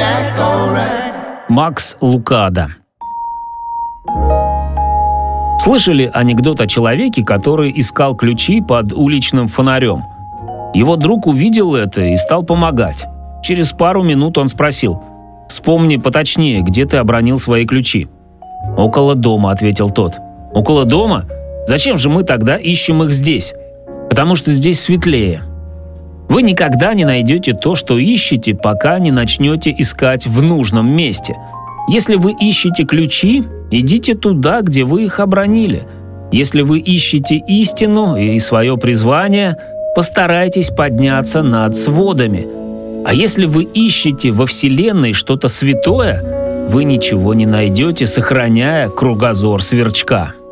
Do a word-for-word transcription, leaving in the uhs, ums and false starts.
Макс Лукадо. Слышали анекдот о человеке, который искал ключи под уличным фонарем? Его друг увидел это и стал помогать. Через пару минут он спросил: «Вспомни поточнее, где ты обронил свои ключи?» «Около дома», — ответил тот. «Около дома? Зачем же мы тогда ищем их здесь?» «Потому что здесь светлее». Вы никогда не найдете то, что ищете, пока не начнете искать в нужном месте. Если вы ищете ключи, идите туда, где вы их обронили. Если вы ищете истину и свое призвание, постарайтесь подняться над сводами. А если вы ищете во Вселенной что-то святое, вы ничего не найдете, сохраняя кругозор сверчка.